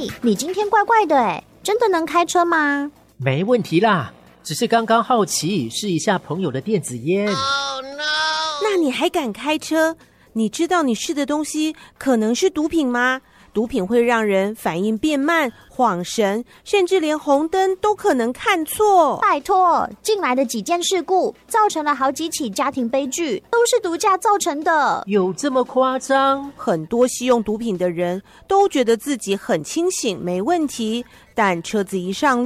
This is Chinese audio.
你今天怪怪的诶，真的能开车吗？ 没问题啦，只是刚刚好奇试一下朋友的电子烟。 Oh no！ 那你还敢开车？你知道你试的东西可能是毒品吗？毒品会让人反应变慢、晃神，甚至连红灯都可能看错。 拜托，近来的几件事故造成了好几起家庭悲剧，都是毒驾造成的。 有这么夸张？ 很多吸用毒品的人都觉得自己很清醒，没问题，但车子一上路